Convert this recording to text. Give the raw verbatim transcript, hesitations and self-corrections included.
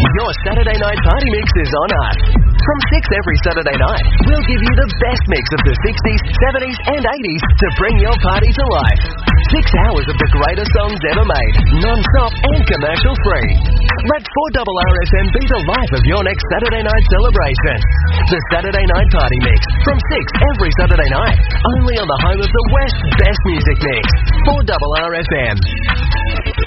Your Saturday Night Party Mix is on us. From six every Saturday night, we'll give you the best mix of the sixties, seventies and eighties to bring your party to life. Six hours of the greatest songs ever made, non-stop and commercial-free. Let four R R F M be the life of your next Saturday night celebration. The Saturday Night Party Mix, from six every Saturday night, only on the home of the West's best music mix, four R R F M.